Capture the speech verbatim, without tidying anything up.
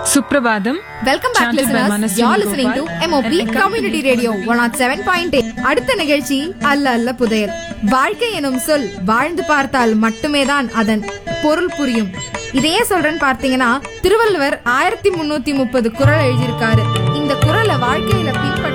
Suprabhatam. Welcome back listeners. You are listening to M O P Community Radio one oh seven point eight. அடுத்த நிகழ்ச்சி அல்ல அல்ல புதையல். வாழ்க்கை எனும் சொல் வாழ்ந்து பார்த்தால் மட்டுமே தான் அதன் பொருள் புரியும். இதையே சொல்றேன்னு பார்த்தீங்கன்னா, திருவள்ளுவர் ஆயிரத்தி முன்னூத்தி முப்பது குறள் எழுதியிருக்காரு. இந்த குறளை வாழ்க்கையில பின்பற்ற